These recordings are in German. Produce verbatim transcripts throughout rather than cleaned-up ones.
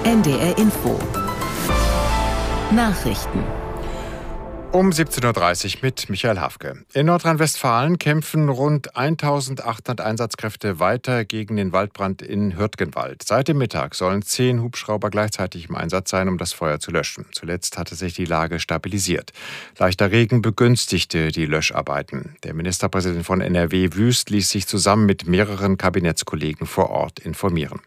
N D R Info. Nachrichten. Um siebzehn Uhr dreißig mit Michael Hafke. In Nordrhein-Westfalen kämpfen rund eintausendachthundert Einsatzkräfte weiter gegen den Waldbrand in Hürtgenwald. Seit dem Mittag sollen zehn Hubschrauber gleichzeitig im Einsatz sein, um das Feuer zu löschen. Zuletzt hatte sich die Lage stabilisiert. Leichter Regen begünstigte die Löscharbeiten. Der Ministerpräsident von N R W, Wüst, ließ sich zusammen mit mehreren Kabinettskollegen vor Ort informieren.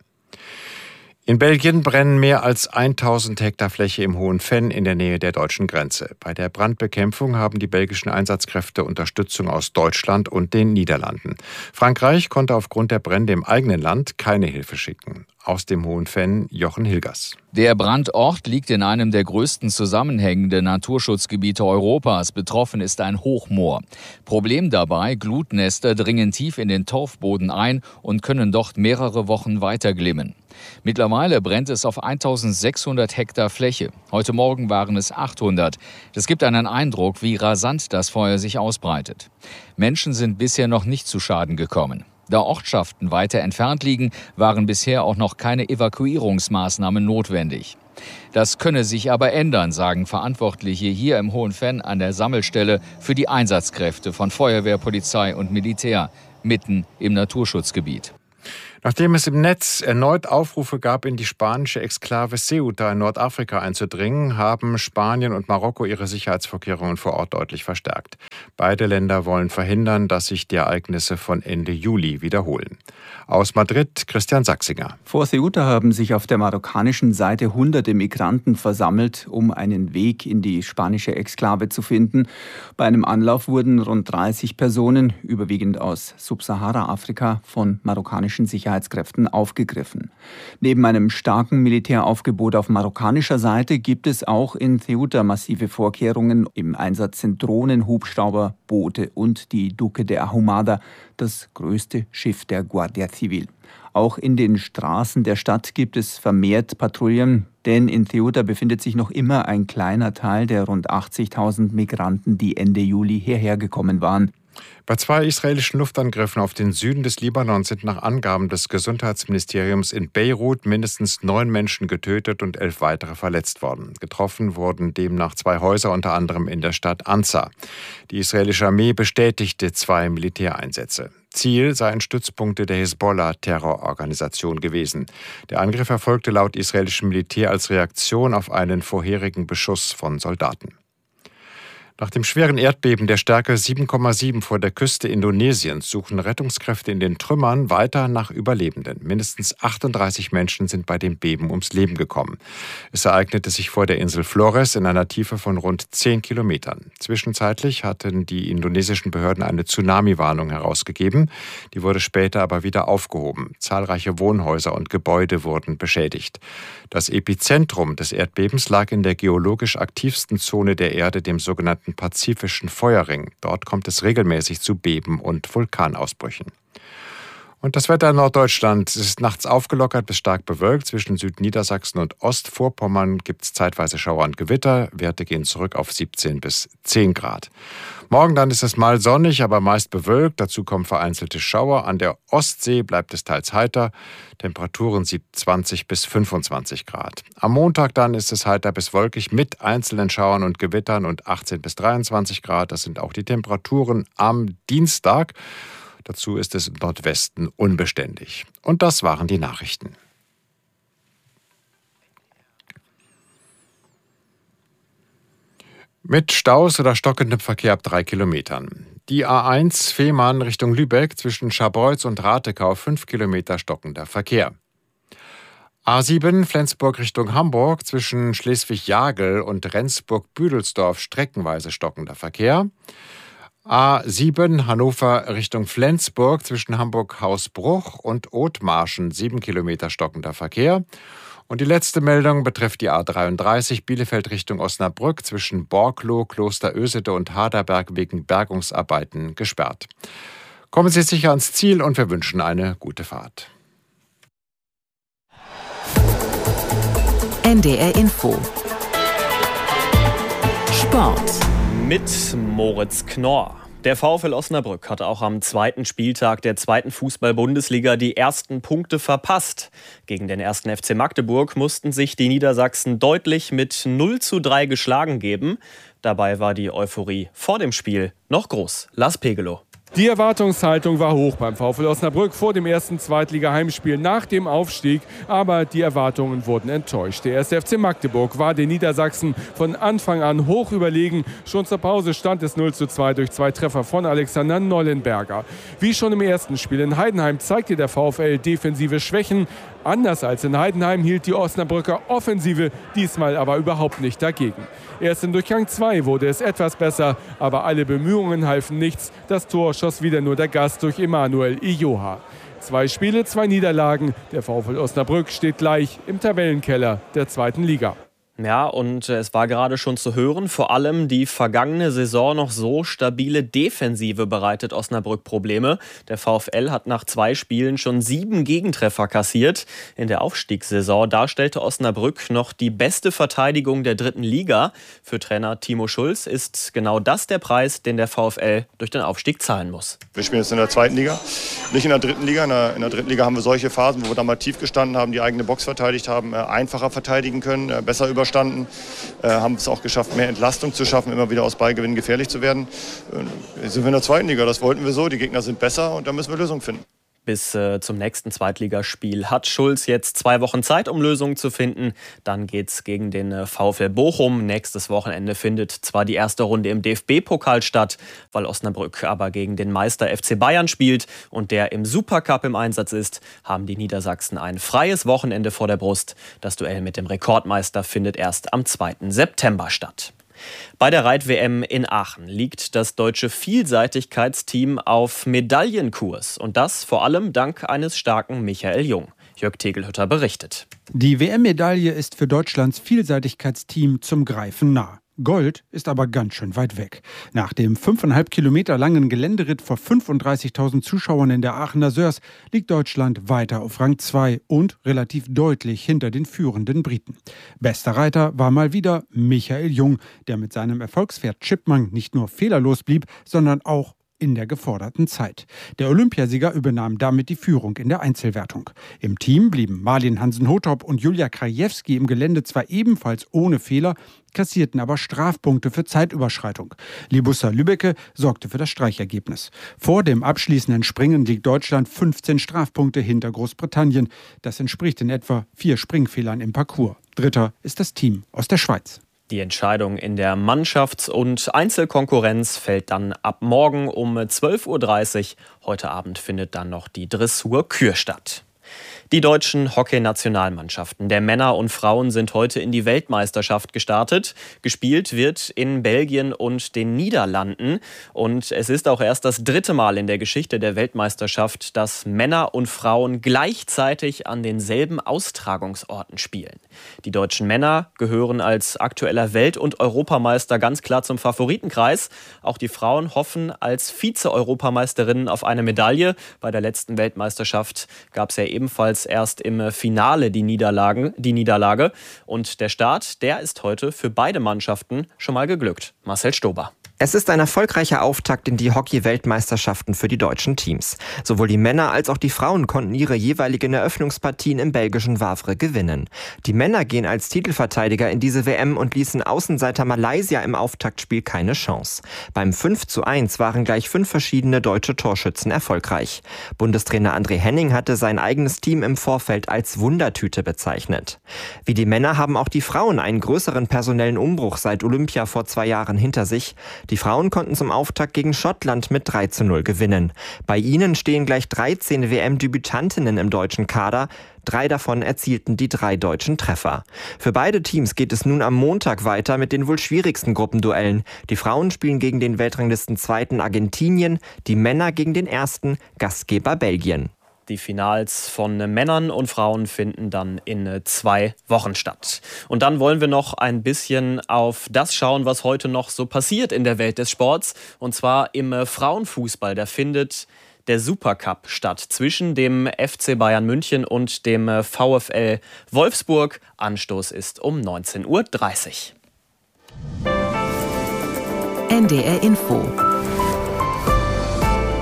In Belgien brennen mehr als tausend Hektar Fläche im Hohen Venn in der Nähe der deutschen Grenze. Bei der Brandbekämpfung haben die belgischen Einsatzkräfte Unterstützung aus Deutschland und den Niederlanden. Frankreich konnte aufgrund der Brände im eigenen Land keine Hilfe schicken. Aus dem Hohen Venn Jochen Hilgers. Der Brandort liegt in einem der größten zusammenhängenden Naturschutzgebiete Europas. Betroffen ist ein Hochmoor. Problem dabei, Glutnester dringen tief in den Torfboden ein und können dort mehrere Wochen weiter glimmen. Mittlerweile brennt es auf eintausendsechshundert Hektar Fläche. Heute Morgen waren es achthundert. Das gibt einen Eindruck, wie rasant das Feuer sich ausbreitet. Menschen sind bisher noch nicht zu Schaden gekommen. Da Ortschaften weiter entfernt liegen, waren bisher auch noch keine Evakuierungsmaßnahmen notwendig. Das könne sich aber ändern, sagen Verantwortliche hier im Hohen Venn an der Sammelstelle für die Einsatzkräfte von Feuerwehr, Polizei und Militär mitten im Naturschutzgebiet. Nachdem es im Netz erneut Aufrufe gab, in die spanische Exklave Ceuta in Nordafrika einzudringen, haben Spanien und Marokko ihre Sicherheitsvorkehrungen vor Ort deutlich verstärkt. Beide Länder wollen verhindern, dass sich die Ereignisse von Ende Juli wiederholen. Aus Madrid Christian Sachsinger. Vor Ceuta haben sich auf der marokkanischen Seite hunderte Migranten versammelt, um einen Weg in die spanische Exklave zu finden. Bei einem Anlauf wurden rund dreißig Personen, überwiegend aus Subsahara-Afrika, von marokkanischen Sicherheitskräften aufgegriffen. Neben einem starken Militäraufgebot auf marokkanischer Seite gibt es auch in Ceuta massive Vorkehrungen. Im Einsatz sind Drohnen, Hubschrauber, Boote und die Duque de Ahumada, das größte Schiff der Guardia Civil. Auch in den Straßen der Stadt gibt es vermehrt Patrouillen, denn in Ceuta befindet sich noch immer ein kleiner Teil der rund achtzigtausend Migranten, die Ende Juli hierher gekommen waren. Bei zwei israelischen Luftangriffen auf den Süden des Libanon sind nach Angaben des Gesundheitsministeriums in Beirut mindestens neun Menschen getötet und elf weitere verletzt worden. Getroffen wurden demnach zwei Häuser, unter anderem in der Stadt Anza. Die israelische Armee bestätigte zwei Militäreinsätze. Ziel seien Stützpunkte der Hisbollah-Terrororganisation gewesen. Der Angriff erfolgte laut israelischem Militär als Reaktion auf einen vorherigen Beschuss von Soldaten. Nach dem schweren Erdbeben der Stärke sieben Komma sieben vor der Küste Indonesiens suchen Rettungskräfte in den Trümmern weiter nach Überlebenden. Mindestens achtunddreißig Menschen sind bei dem Beben ums Leben gekommen. Es ereignete sich vor der Insel Flores in einer Tiefe von rund zehn Kilometern. Zwischenzeitlich hatten die indonesischen Behörden eine Tsunami-Warnung herausgegeben. Die wurde später aber wieder aufgehoben. Zahlreiche Wohnhäuser und Gebäude wurden beschädigt. Das Epizentrum des Erdbebens lag in der geologisch aktivsten Zone der Erde, dem sogenannten Pazifischen Feuerring. Dort kommt es regelmäßig zu Beben und Vulkanausbrüchen. Und das Wetter in Norddeutschland. Es ist nachts aufgelockert bis stark bewölkt. Zwischen Südniedersachsen und Ostvorpommern gibt es zeitweise Schauer und Gewitter. Werte gehen zurück auf siebzehn bis zehn Grad. Morgen dann ist es mal sonnig, aber meist bewölkt. Dazu kommen vereinzelte Schauer. An der Ostsee bleibt es teils heiter. Temperaturen zwanzig bis fünfundzwanzig Grad. Am Montag dann ist es heiter bis wolkig mit einzelnen Schauern und Gewittern und achtzehn bis dreiundzwanzig Grad. Das sind auch die Temperaturen am Dienstag. Dazu ist es im Nordwesten unbeständig. Und das waren die Nachrichten. Mit Staus oder stockendem Verkehr ab drei Kilometern. Die A eins Fehmarn Richtung Lübeck zwischen Scharbeutz und Ratekau fünf Kilometer stockender Verkehr. A sieben Flensburg Richtung Hamburg zwischen Schleswig-Jagel und Rendsburg-Büdelsdorf streckenweise stockender Verkehr. A sieben Hannover Richtung Flensburg zwischen Hamburg-Hausbruch und Othmarschen sieben Kilometer stockender Verkehr. Und die letzte Meldung betrifft die A dreiunddreißig Bielefeld Richtung Osnabrück zwischen Borkloh, Klosterösede und Haderberg wegen Bergungsarbeiten gesperrt. Kommen Sie sicher ans Ziel und wir wünschen eine gute Fahrt. N D R Info. Sport. Mit Moritz Knorr. Der VfL Osnabrück hat auch am zweiten Spieltag der zweiten Fußball-Bundesliga die ersten Punkte verpasst. Gegen den ersten F C Magdeburg mussten sich die Niedersachsen deutlich mit null zu drei geschlagen geben. Dabei war die Euphorie vor dem Spiel noch groß. Lars Pegelow. Die Erwartungshaltung war hoch beim VfL Osnabrück vor dem ersten Zweitliga-Heimspiel nach dem Aufstieg. Aber die Erwartungen wurden enttäuscht. Der erste F C Magdeburg war den Niedersachsen von Anfang an hoch überlegen. Schon zur Pause stand es null zu zwei durch zwei Treffer von Alexander Nollenberger. Wie schon im ersten Spiel in Heidenheim zeigte der VfL defensive Schwächen. Anders als in Heidenheim hielt die Osnabrücker Offensive diesmal aber überhaupt nicht dagegen. Erst in Durchgang zwei wurde es etwas besser, aber alle Bemühungen halfen nichts. Das Tor schoss wieder nur der Gast durch Emanuel Ijoha. Zwei Spiele, zwei Niederlagen. Der VfL Osnabrück steht gleich im Tabellenkeller der zweiten Liga. Ja, und es war gerade schon zu hören, vor allem die vergangene Saison noch so stabile Defensive bereitet Osnabrück Probleme. Der VfL hat nach zwei Spielen schon sieben Gegentreffer kassiert. In der Aufstiegssaison, da stellte Osnabrück noch die beste Verteidigung der dritten Liga. Für Trainer Timo Schulz ist genau das der Preis, den der VfL durch den Aufstieg zahlen muss. Wir spielen jetzt in der zweiten Liga, nicht in der dritten Liga. In der, in der dritten Liga haben wir solche Phasen, wo wir dann mal tief gestanden haben, die eigene Box verteidigt haben, äh, einfacher verteidigen können, äh, besser über Standen, äh, haben es auch geschafft, mehr Entlastung zu schaffen, immer wieder aus Ballgewinnen gefährlich zu werden. Äh, jetzt sind wir in der zweiten Liga, das wollten wir so, die Gegner sind besser und da müssen wir Lösungen finden. Bis äh, zum nächsten Zweitligaspiel hat Schulz jetzt zwei Wochen Zeit, um Lösungen zu finden. Dann geht's gegen den äh, VfL Bochum. Nächstes Wochenende findet zwar die erste Runde im D F B-Pokal statt, weil Osnabrück aber gegen den Meister F C Bayern spielt und der im Supercup im Einsatz ist, haben die Niedersachsen ein freies Wochenende vor der Brust. Das Duell mit dem Rekordmeister findet erst am zweiten September statt. Bei der Reit-W M in Aachen liegt das deutsche Vielseitigkeitsteam auf Medaillenkurs. Und das vor allem dank eines starken Michael Jung. Jörg Tegelhütter berichtet. Die W M-Medaille ist für Deutschlands Vielseitigkeitsteam zum Greifen nah. Gold ist aber ganz schön weit weg. Nach dem fünfeinhalb Kilometer langen Geländeritt vor fünfunddreißigtausend Zuschauern in der Aachener Sörs liegt Deutschland weiter auf Rang zwei und relativ deutlich hinter den führenden Briten. Bester Reiter war mal wieder Michael Jung, der mit seinem Erfolgspferd Chipmunk nicht nur fehlerlos blieb, sondern auch in der geforderten Zeit. Der Olympiasieger übernahm damit die Führung in der Einzelwertung. Im Team blieben Marlin Hansen-Hothop und Julia Krajewski im Gelände zwar ebenfalls ohne Fehler, kassierten aber Strafpunkte für Zeitüberschreitung. Libussa Lübbecke sorgte für das Streichergebnis. Vor dem abschließenden Springen liegt Deutschland fünfzehn Strafpunkte hinter Großbritannien. Das entspricht in etwa vier Springfehlern im Parcours. Dritter ist das Team aus der Schweiz. Die Entscheidung in der Mannschafts- und Einzelkonkurrenz fällt dann ab morgen um zwölf Uhr dreißig. Heute Abend findet dann noch die Dressur Kür statt. Die deutschen Hockey-Nationalmannschaften der Männer und Frauen sind heute in die Weltmeisterschaft gestartet. Gespielt wird in Belgien und den Niederlanden. Und es ist auch erst das dritte Mal in der Geschichte der Weltmeisterschaft, dass Männer und Frauen gleichzeitig an denselben Austragungsorten spielen. Die deutschen Männer gehören als aktueller Welt- und Europameister ganz klar zum Favoritenkreis. Auch die Frauen hoffen als Vize-Europameisterinnen auf eine Medaille. Bei der letzten Weltmeisterschaft gab es ja ebenfalls erst im Finale die Niederlagen, die Niederlage. Und der Start, der ist heute für beide Mannschaften schon mal geglückt. Marcel Stober. Es ist ein erfolgreicher Auftakt in die Hockey-Weltmeisterschaften für die deutschen Teams. Sowohl die Männer als auch die Frauen konnten ihre jeweiligen Eröffnungspartien im belgischen Wavre gewinnen. Die Männer gehen als Titelverteidiger in diese W M und ließen Außenseiter Malaysia im Auftaktspiel keine Chance. Beim fünf zu eins waren gleich fünf verschiedene deutsche Torschützen erfolgreich. Bundestrainer André Henning hatte sein eigenes Team im Vorfeld als Wundertüte bezeichnet. Wie die Männer haben auch die Frauen einen größeren personellen Umbruch seit Olympia vor zwei Jahren hinter sich. Die Frauen konnten zum Auftakt gegen Schottland mit drei zu null gewinnen. Bei ihnen stehen gleich dreizehn W M-Debütantinnen im deutschen Kader. Drei davon erzielten die drei deutschen Treffer. Für beide Teams geht es nun am Montag weiter mit den wohl schwierigsten Gruppenduellen. Die Frauen spielen gegen den Weltranglistenzweiten Argentinien, die Männer gegen den ersten Gastgeber Belgien. Die Finals von Männern und Frauen finden dann in zwei Wochen statt. Und dann wollen wir noch ein bisschen auf das schauen, was heute noch so passiert in der Welt des Sports. Und zwar im Frauenfußball. Da findet der Supercup statt zwischen dem F C Bayern München und dem VfL Wolfsburg. Anstoß ist um neunzehn Uhr dreißig. N D R Info.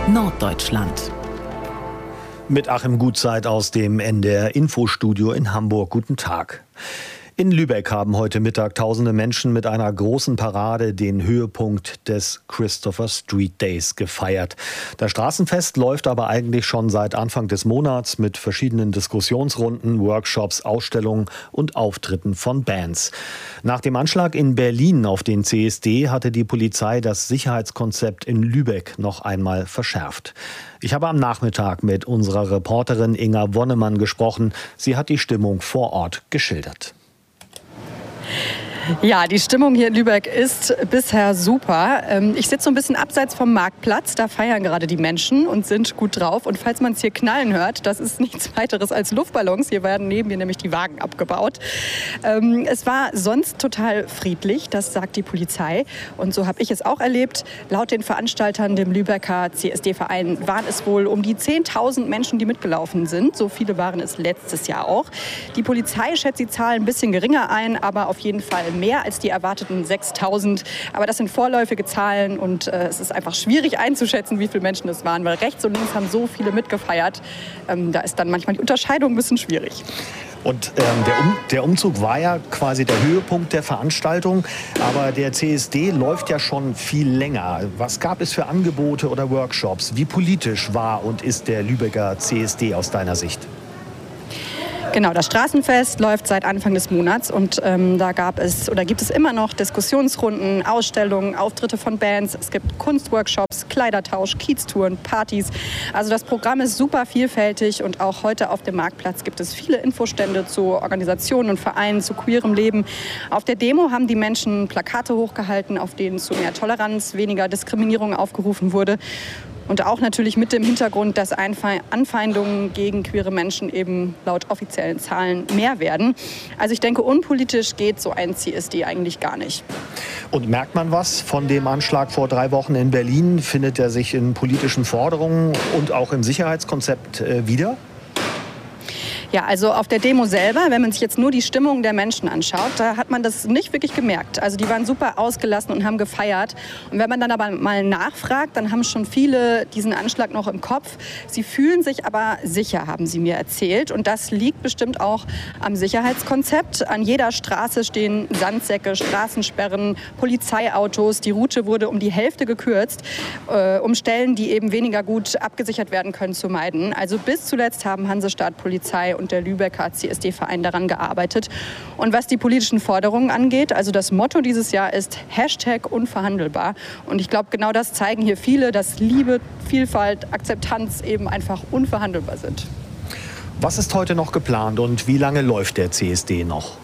Norddeutschland. Mit Achim Gutzeit aus dem N D R-Infostudio in Hamburg. Guten Tag. In Lübeck haben heute Mittag tausende Menschen mit einer großen Parade den Höhepunkt des Christopher Street Days gefeiert. Das Straßenfest läuft aber eigentlich schon seit Anfang des Monats mit verschiedenen Diskussionsrunden, Workshops, Ausstellungen und Auftritten von Bands. Nach dem Anschlag in Berlin auf den C S D hatte die Polizei das Sicherheitskonzept in Lübeck noch einmal verschärft. Ich habe am Nachmittag mit unserer Reporterin Inga Wonnemann gesprochen. Sie hat die Stimmung vor Ort geschildert. Ja, die Stimmung hier in Lübeck ist bisher super. Ich sitze so ein bisschen abseits vom Marktplatz. Da feiern gerade die Menschen und sind gut drauf. Und falls man es hier knallen hört, das ist nichts weiteres als Luftballons. Hier werden neben mir nämlich die Wagen abgebaut. Es war sonst total friedlich, das sagt die Polizei. Und so habe ich es auch erlebt. Laut den Veranstaltern, dem Lübecker C S D-Verein, waren es wohl um die zehntausend Menschen, die mitgelaufen sind. So viele waren es letztes Jahr auch. Die Polizei schätzt die Zahl ein bisschen geringer ein, aber auf jeden Fall mehr als die erwarteten sechstausend. Aber das sind vorläufige Zahlen und äh, es ist einfach schwierig einzuschätzen, wie viele Menschen es waren, weil rechts und links haben so viele mitgefeiert. Ähm, da ist dann manchmal die Unterscheidung ein bisschen schwierig. Und ähm, der, um, der Umzug war ja quasi der Höhepunkt der Veranstaltung, aber der C S D läuft ja schon viel länger. Was gab es für Angebote oder Workshops? Wie politisch war und ist der Lübecker C S D aus deiner Sicht? Genau, das Straßenfest läuft seit Anfang des Monats und ähm, da gab es oder gibt es immer noch Diskussionsrunden, Ausstellungen, Auftritte von Bands. Es gibt Kunstworkshops, Kleidertausch, Kieztouren, Partys. Also das Programm ist super vielfältig und auch heute auf dem Marktplatz gibt es viele Infostände zu Organisationen und Vereinen, zu queerem Leben. Auf der Demo haben die Menschen Plakate hochgehalten, auf denen zu mehr Toleranz, weniger Diskriminierung aufgerufen wurde. Und auch natürlich mit dem Hintergrund, dass Anfeindungen gegen queere Menschen eben laut offiziellen Zahlen mehr werden. Also ich denke, unpolitisch geht so ein C S D eigentlich gar nicht. Und merkt man was von dem Anschlag vor drei Wochen in Berlin? Findet er sich in politischen Forderungen und auch im Sicherheitskonzept äh, wieder? Ja, also auf der Demo selber, wenn man sich jetzt nur die Stimmung der Menschen anschaut, da hat man das nicht wirklich gemerkt. Also die waren super ausgelassen und haben gefeiert. Und wenn man dann aber mal nachfragt, dann haben schon viele diesen Anschlag noch im Kopf. Sie fühlen sich aber sicher, haben sie mir erzählt. Und das liegt bestimmt auch am Sicherheitskonzept. An jeder Straße stehen Sandsäcke, Straßensperren, Polizeiautos. Die Route wurde um die Hälfte gekürzt, äh, um Stellen, die eben weniger gut abgesichert werden können, zu meiden. Also bis zuletzt haben Hansestadt, Polizei und der Lübecker C S D-Verein daran gearbeitet. Und was die politischen Forderungen angeht, also das Motto dieses Jahr ist Hashtag unverhandelbar. Und ich glaube, genau das zeigen hier viele, dass Liebe, Vielfalt, Akzeptanz eben einfach unverhandelbar sind. Was ist heute noch geplant und wie lange läuft der C S D noch?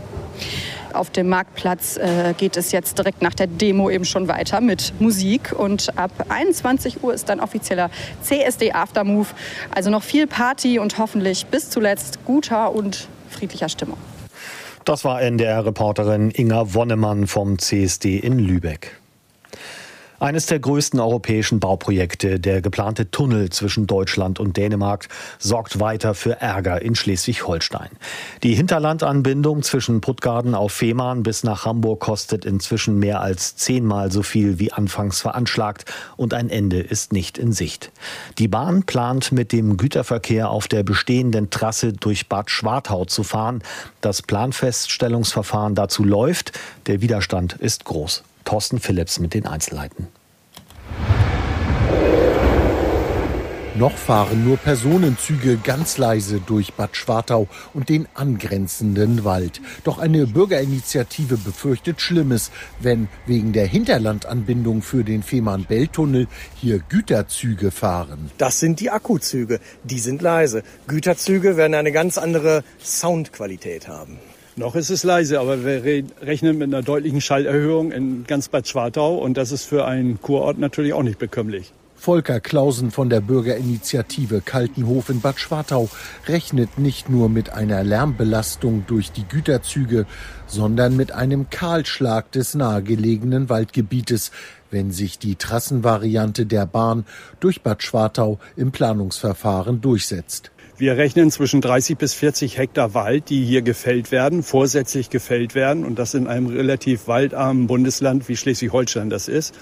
Auf dem Marktplatz äh, geht es jetzt direkt nach der Demo eben schon weiter mit Musik. Und ab einundzwanzig Uhr ist dann offizieller C S D Aftermove. Also noch viel Party und hoffentlich bis zuletzt guter und friedlicher Stimmung. Das war N D R-Reporterin Inga Wonnemann vom C S D in Lübeck. Eines der größten europäischen Bauprojekte, der geplante Tunnel zwischen Deutschland und Dänemark, sorgt weiter für Ärger in Schleswig-Holstein. Die Hinterlandanbindung zwischen Puttgarden auf Fehmarn bis nach Hamburg kostet inzwischen mehr als zehnmal so viel wie anfangs veranschlagt und ein Ende ist nicht in Sicht. Die Bahn plant mit dem Güterverkehr auf der bestehenden Trasse durch Bad Schwartau zu fahren. Das Planfeststellungsverfahren dazu läuft. Der Widerstand ist groß. Thorsten Philipps mit den Einzelheiten. Noch fahren nur Personenzüge ganz leise durch Bad Schwartau und den angrenzenden Wald. Doch eine Bürgerinitiative befürchtet Schlimmes, wenn wegen der Hinterlandanbindung für den Fehmarn-Belt-Tunnel hier Güterzüge fahren. Das sind die Akkuzüge, die sind leise. Güterzüge werden eine ganz andere Soundqualität haben. Noch ist es leise, aber wir rechnen mit einer deutlichen Schallerhöhung in ganz Bad Schwartau und das ist für einen Kurort natürlich auch nicht bekömmlich. Volker Clausen von der Bürgerinitiative Kaltenhof in Bad Schwartau rechnet nicht nur mit einer Lärmbelastung durch die Güterzüge, sondern mit einem Kahlschlag des nahegelegenen Waldgebietes, wenn sich die Trassenvariante der Bahn durch Bad Schwartau im Planungsverfahren durchsetzt. Wir rechnen zwischen dreißig bis vierzig Hektar Wald, die hier gefällt werden, vorsätzlich gefällt werden. Und das in einem relativ waldarmen Bundesland wie Schleswig-Holstein das ist.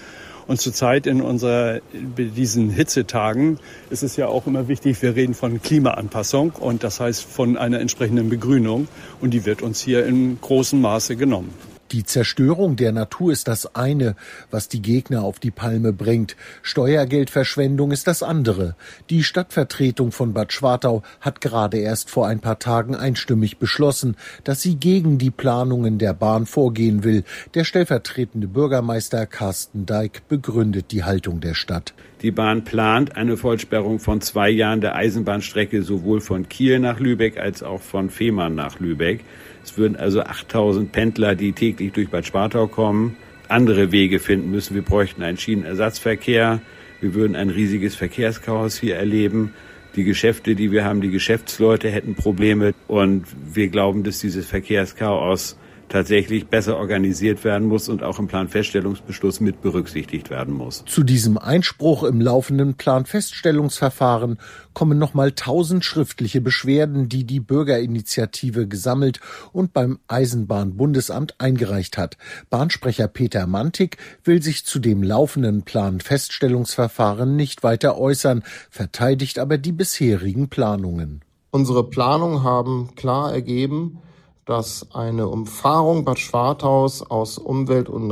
Und zurzeit in unserer, diesen Hitzetagen ist es ja auch immer wichtig, wir reden von Klimaanpassung und das heißt von einer entsprechenden Begrünung. Und die wird uns hier in großem Maße genommen. Die Zerstörung der Natur ist das eine, was die Gegner auf die Palme bringt. Steuergeldverschwendung ist das andere. Die Stadtvertretung von Bad Schwartau hat gerade erst vor ein paar Tagen einstimmig beschlossen, dass sie gegen die Planungen der Bahn vorgehen will. Der stellvertretende Bürgermeister Carsten Deik begründet die Haltung der Stadt. Die Bahn plant eine Vollsperrung von zwei Jahren der Eisenbahnstrecke sowohl von Kiel nach Lübeck als auch von Fehmarn nach Lübeck. Es würden also achttausend Pendler, die täglich durch Bad Schwartau kommen, andere Wege finden müssen. Wir bräuchten einen Schienenersatzverkehr. Wir würden ein riesiges Verkehrschaos hier erleben. Die Geschäfte, die wir haben, die Geschäftsleute hätten Probleme. Und wir glauben, dass dieses Verkehrschaos tatsächlich besser organisiert werden muss und auch im Planfeststellungsbeschluss mit berücksichtigt werden muss. Zu diesem Einspruch im laufenden Planfeststellungsverfahren kommen nochmal tausend schriftliche Beschwerden, die die Bürgerinitiative gesammelt und beim Eisenbahnbundesamt eingereicht hat. Bahnsprecher Peter Mantik will sich zu dem laufenden Planfeststellungsverfahren nicht weiter äußern, verteidigt aber die bisherigen Planungen. Unsere Planungen haben klar ergeben, dass eine Umfahrung Bad Schwartaus aus Umwelt- und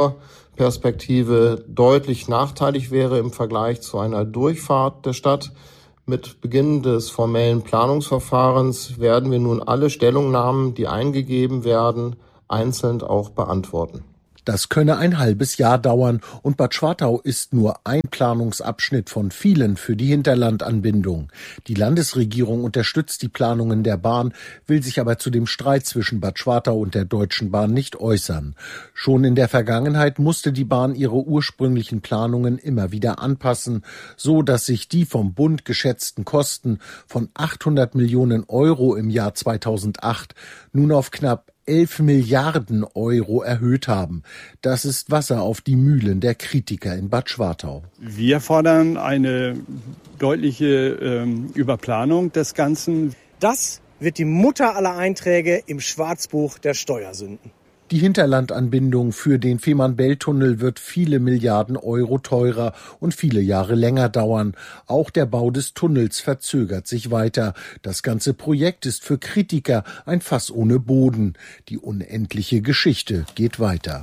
Naturperspektive deutlich nachteilig wäre im Vergleich zu einer Durchfahrt der Stadt. Mit Beginn des formellen Planungsverfahrens werden wir nun alle Stellungnahmen, die eingegeben werden, einzeln auch beantworten. Das könne ein halbes Jahr dauern und Bad Schwartau ist nur ein Planungsabschnitt von vielen für die Hinterlandanbindung. Die Landesregierung unterstützt die Planungen der Bahn, will sich aber zu dem Streit zwischen Bad Schwartau und der Deutschen Bahn nicht äußern. Schon in der Vergangenheit musste die Bahn ihre ursprünglichen Planungen immer wieder anpassen, so dass sich die vom Bund geschätzten Kosten von achthundert Millionen Euro im Jahr zweitausendacht nun auf knapp elf Milliarden Euro erhöht haben. Das ist Wasser auf die Mühlen der Kritiker in Bad Schwartau. Wir fordern eine deutliche ähm, Überplanung des Ganzen. Das wird die Mutter aller Einträge im Schwarzbuch der Steuersünden. Die Hinterlandanbindung für den Fehmarn-Belt-Tunnel wird viele Milliarden Euro teurer und viele Jahre länger dauern. Auch der Bau des Tunnels verzögert sich weiter. Das ganze Projekt ist für Kritiker ein Fass ohne Boden. Die unendliche Geschichte geht weiter.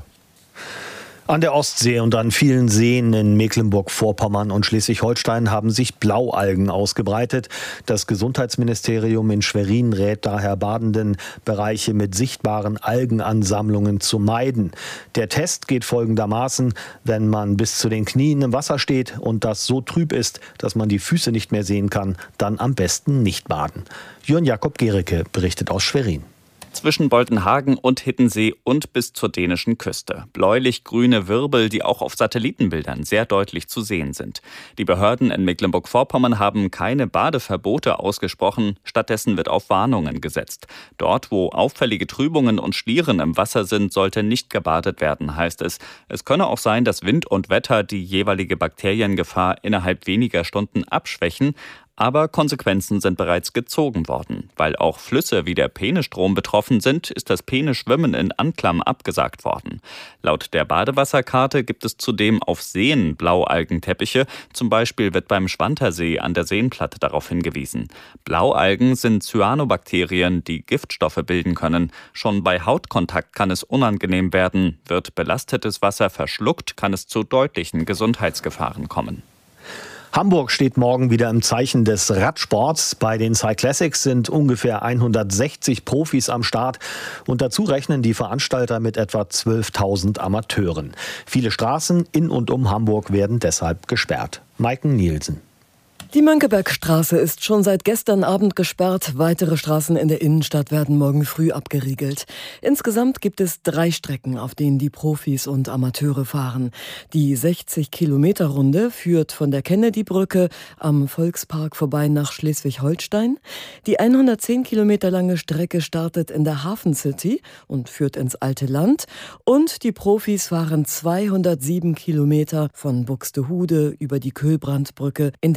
An der Ostsee und an vielen Seen in Mecklenburg-Vorpommern und Schleswig-Holstein haben sich Blaualgen ausgebreitet. Das Gesundheitsministerium in Schwerin rät daher Badenden, Bereiche mit sichtbaren Algenansammlungen zu meiden. Der Test geht folgendermaßen: Wenn man bis zu den Knien im Wasser steht und das so trüb ist, dass man die Füße nicht mehr sehen kann, dann am besten nicht baden. Jörn Jakob Gericke berichtet aus Schwerin. Zwischen Boltenhagen und Hiddensee und bis zur dänischen Küste. Bläulich-grüne Wirbel, die auch auf Satellitenbildern sehr deutlich zu sehen sind. Die Behörden in Mecklenburg-Vorpommern haben keine Badeverbote ausgesprochen, stattdessen wird auf Warnungen gesetzt. Dort, wo auffällige Trübungen und Schlieren im Wasser sind, sollte nicht gebadet werden, heißt es. Es könne auch sein, dass Wind und Wetter die jeweilige Bakteriengefahr innerhalb weniger Stunden abschwächen. Aber Konsequenzen sind bereits gezogen worden. Weil auch Flüsse wie der Peenestrom betroffen sind, ist das Peeneschwimmen in Anklam abgesagt worden. Laut der Badewasserkarte gibt es zudem auf Seen Blaualgenteppiche. Zum Beispiel wird beim Schwantersee an der Seenplatte darauf hingewiesen. Blaualgen sind Cyanobakterien, die Giftstoffe bilden können. Schon bei Hautkontakt kann es unangenehm werden. Wird belastetes Wasser verschluckt, kann es zu deutlichen Gesundheitsgefahren kommen. Hamburg steht morgen wieder im Zeichen des Radsports. Bei den Cyclassics sind ungefähr hundertsechzig Profis am Start. Und dazu rechnen die Veranstalter mit etwa zwölftausend Amateuren. Viele Straßen in und um Hamburg werden deshalb gesperrt. Maiken Nielsen. Die Mönckebergstraße ist schon seit gestern Abend gesperrt. Weitere Straßen in der Innenstadt werden morgen früh abgeriegelt. Insgesamt gibt es drei Strecken, auf denen die Profis und Amateure fahren. Die sechzig-Kilometer-Runde führt von der Kennedy-Brücke am Volkspark vorbei nach Schleswig-Holstein. Die hundertzehn Kilometer lange Strecke startet in der Hafen City und führt ins alte Land. Und die Profis fahren zweihundertsieben Kilometer von Buxtehude über die Köhlbrandbrücke in den Hamburger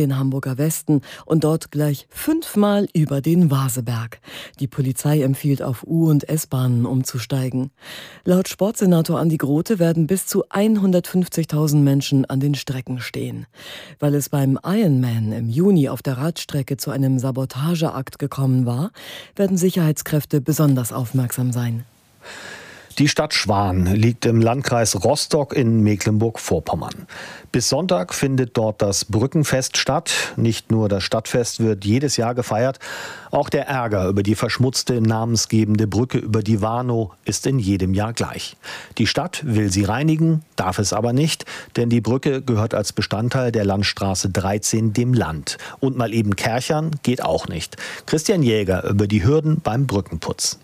Hamburger Westen und dort gleich fünfmal über den Vaseberg. Die Polizei empfiehlt, auf U- und S-Bahnen umzusteigen. Laut Sportsenator Andi Grote werden bis zu hundertfünfzigtausend Menschen an den Strecken stehen. Weil es beim Ironman im Juni auf der Radstrecke zu einem Sabotageakt gekommen war, werden Sicherheitskräfte besonders aufmerksam sein. Die Stadt Schwan liegt im Landkreis Rostock in Mecklenburg-Vorpommern. Bis Sonntag findet dort das Brückenfest statt. Nicht nur das Stadtfest wird jedes Jahr gefeiert, auch der Ärger über die verschmutzte namensgebende Brücke über die Warnow ist in jedem Jahr gleich. Die Stadt will sie reinigen, darf es aber nicht, denn die Brücke gehört als Bestandteil der Landstraße dreizehn dem Land. Und mal eben kärchern geht auch nicht. Christian Jäger über die Hürden beim Brückenputz.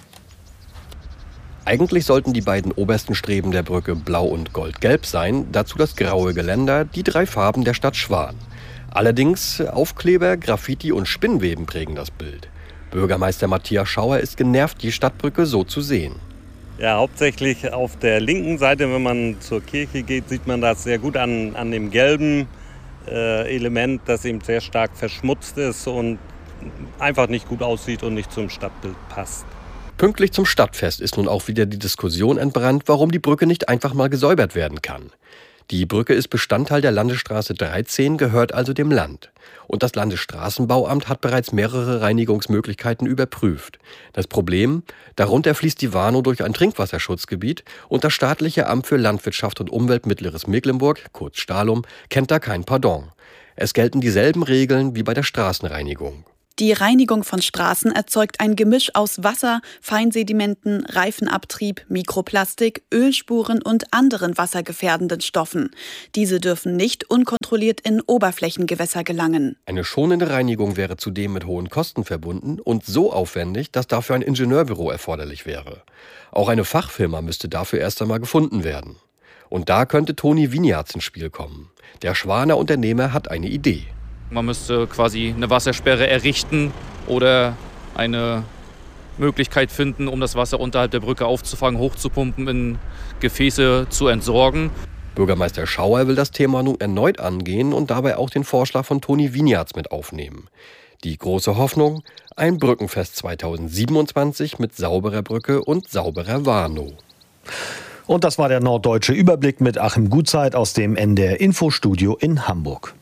Eigentlich sollten die beiden obersten Streben der Brücke blau und goldgelb sein, dazu das graue Geländer, die drei Farben der Stadt Schwan. Allerdings Aufkleber, Graffiti und Spinnweben prägen das Bild. Bürgermeister Matthias Schauer ist genervt, die Stadtbrücke so zu sehen. Ja, hauptsächlich auf der linken Seite, wenn man zur Kirche geht, sieht man das sehr gut an, an dem gelben äh, Element, das eben sehr stark verschmutzt ist und einfach nicht gut aussieht und nicht zum Stadtbild passt. Pünktlich zum Stadtfest ist nun auch wieder die Diskussion entbrannt, warum die Brücke nicht einfach mal gesäubert werden kann. Die Brücke ist Bestandteil der Landesstraße dreizehn, gehört also dem Land. Und das Landesstraßenbauamt hat bereits mehrere Reinigungsmöglichkeiten überprüft. Das Problem? Darunter fließt die Warnow durch ein Trinkwasserschutzgebiet und das staatliche Amt für Landwirtschaft und Umwelt Mittleres Mecklenburg, kurz Stahlum, kennt da kein Pardon. Es gelten dieselben Regeln wie bei der Straßenreinigung. Die Reinigung von Straßen erzeugt ein Gemisch aus Wasser, Feinsedimenten, Reifenabtrieb, Mikroplastik, Ölspuren und anderen wassergefährdenden Stoffen. Diese dürfen nicht unkontrolliert in Oberflächengewässer gelangen. Eine schonende Reinigung wäre zudem mit hohen Kosten verbunden und so aufwendig, dass dafür ein Ingenieurbüro erforderlich wäre. Auch eine Fachfirma müsste dafür erst einmal gefunden werden. Und da könnte Toni Winiarz ins Spiel kommen. Der Schwaner Unternehmer hat eine Idee. Man müsste quasi eine Wassersperre errichten oder eine Möglichkeit finden, um das Wasser unterhalb der Brücke aufzufangen, hochzupumpen, in Gefäße zu entsorgen. Bürgermeister Schauer will das Thema nun erneut angehen und dabei auch den Vorschlag von Toni Winiarz mit aufnehmen. Die große Hoffnung? Ein Brückenfest zweitausendsiebenundzwanzig mit sauberer Brücke und sauberer Warnow. Und das war der norddeutsche Überblick mit Achim Gutzeit aus dem N D R Infostudio in Hamburg.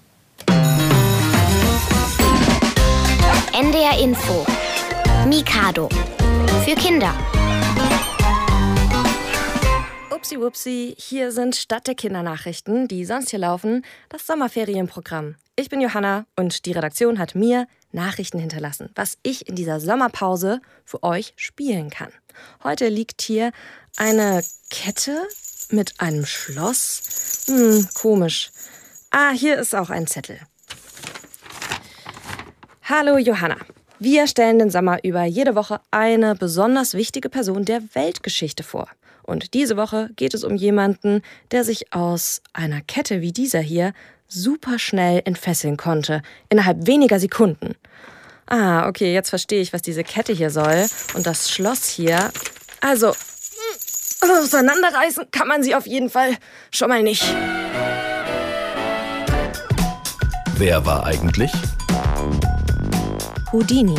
N D R Info. Mikado. Für Kinder. Upsi wupsi, hier sind statt der Kindernachrichten, die sonst hier laufen, das Sommerferienprogramm. Ich bin Johanna und die Redaktion hat mir Nachrichten hinterlassen, was ich in dieser Sommerpause für euch spielen kann. Heute liegt hier eine Kette mit einem Schloss. Hm, komisch. Ah, hier ist auch ein Zettel. Hallo Johanna. Wir stellen den Sommer über jede Woche eine besonders wichtige Person der Weltgeschichte vor. Und diese Woche geht es um jemanden, der sich aus einer Kette wie dieser hier super schnell entfesseln konnte, innerhalb weniger Sekunden. Ah, okay, jetzt verstehe ich, was diese Kette hier soll. Und das Schloss hier. Also, auseinanderreißen kann man sie auf jeden Fall schon mal nicht. Wer war eigentlich Houdini?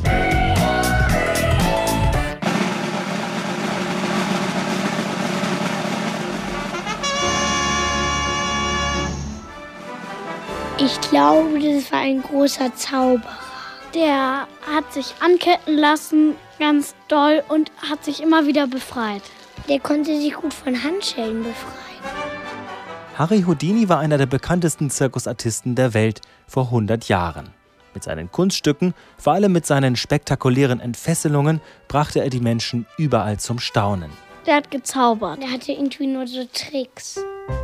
Ich glaube, das war ein großer Zauberer. Der hat sich anketten lassen, ganz doll, und hat sich immer wieder befreit. Der konnte sich gut von Handschellen befreien. Harry Houdini war einer der bekanntesten Zirkusartisten der Welt vor hundert Jahren. Mit seinen Kunststücken, vor allem mit seinen spektakulären Entfesselungen, brachte er die Menschen überall zum Staunen. Der hat gezaubert. Der hatte irgendwie nur so Tricks.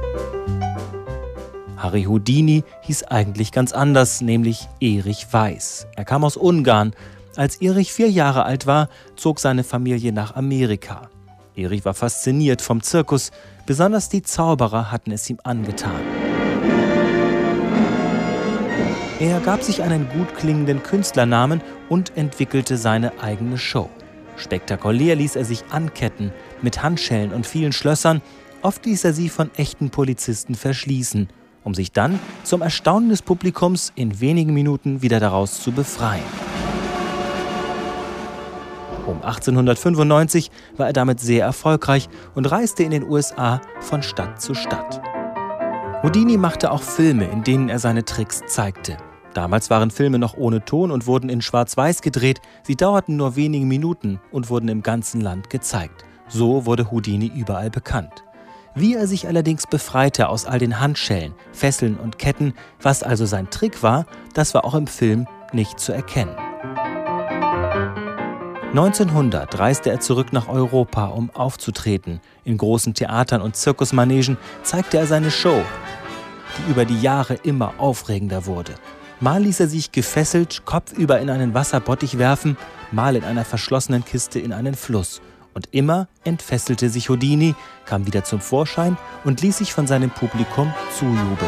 Harry Houdini hieß eigentlich ganz anders, nämlich Erich Weiß. Er kam aus Ungarn. Als Erich vier Jahre alt war, zog seine Familie nach Amerika. Erich war fasziniert vom Zirkus, besonders die Zauberer hatten es ihm angetan. Er gab sich einen gut klingenden Künstlernamen und entwickelte seine eigene Show. Spektakulär ließ er sich anketten, mit Handschellen und vielen Schlössern. Oft ließ er sie von echten Polizisten verschließen. um sich dann zum Erstaunen des Publikums in wenigen Minuten wieder daraus zu befreien. Um achtzehnhundertfünfundneunzig war er damit sehr erfolgreich und reiste in den U S A von Stadt zu Stadt. Houdini machte auch Filme, in denen er seine Tricks zeigte. Damals waren Filme noch ohne Ton und wurden in Schwarz-Weiß gedreht. Sie dauerten nur wenige Minuten und wurden im ganzen Land gezeigt. So wurde Houdini überall bekannt. Wie er sich allerdings befreite aus all den Handschellen, Fesseln und Ketten, was also sein Trick war, das war auch im Film nicht zu erkennen. neunzehnhundert reiste er zurück nach Europa, um aufzutreten. In großen Theatern und Zirkusmanegen zeigte er seine Show, die über die Jahre immer aufregender wurde. Mal ließ er sich gefesselt kopfüber in einen Wasserbottich werfen, mal in einer verschlossenen Kiste in einen Fluss. Und immer entfesselte sich Houdini, kam wieder zum Vorschein und ließ sich von seinem Publikum zujubeln.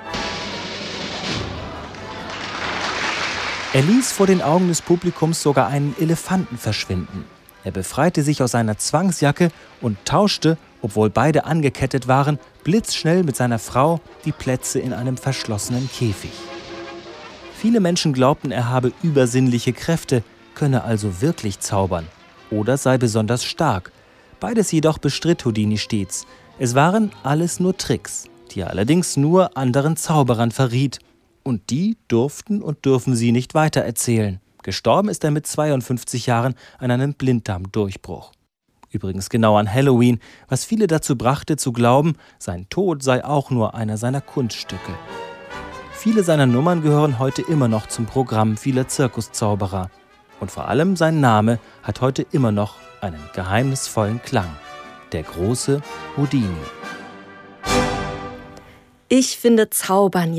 Er ließ vor den Augen des Publikums sogar einen Elefanten verschwinden. Er befreite sich aus seiner Zwangsjacke und tauschte, obwohl beide angekettet waren, blitzschnell mit seiner Frau die Plätze in einem verschlossenen Käfig. Viele Menschen glaubten, er habe übersinnliche Kräfte, könne also wirklich zaubern oder sei besonders stark. Beides jedoch bestritt Houdini stets. Es waren alles nur Tricks, die er allerdings nur anderen Zauberern verriet. Und die durften und dürfen sie nicht weitererzählen. Gestorben ist er mit zweiundfünfzig Jahren an einem Blinddarmdurchbruch. Übrigens genau an Halloween, was viele dazu brachte zu glauben, sein Tod sei auch nur einer seiner Kunststücke. Viele seiner Nummern gehören heute immer noch zum Programm vieler Zirkuszauberer. Und vor allem sein Name hat heute immer noch einen geheimnisvollen Klang. Der große Houdini. Ich finde Zaubern